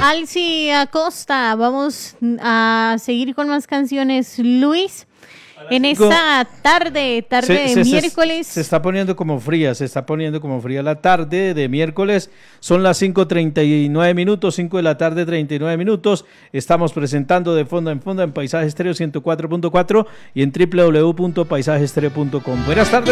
Alci Acosta. Vamos a seguir con más canciones, Luis. En esta tarde de miércoles. Se está poniendo como fría la tarde de miércoles. Son las 5:39 minutos, 5 de la tarde, 39 minutos. Estamos presentando De Fondo en Fondo en Paisaje Estéreo 104.4 y en www.paisajeestereo.com. Buenas tardes.